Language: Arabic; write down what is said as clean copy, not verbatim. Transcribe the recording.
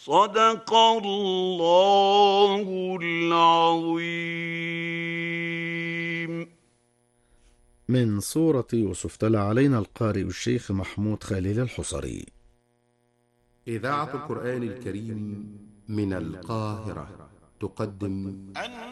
صدق الله العظيم. من سورة يوسف تلا علينا القارئ الشيخ محمود خليل الحصري. إذاعة القرآن الكريم من القاهرة تقدم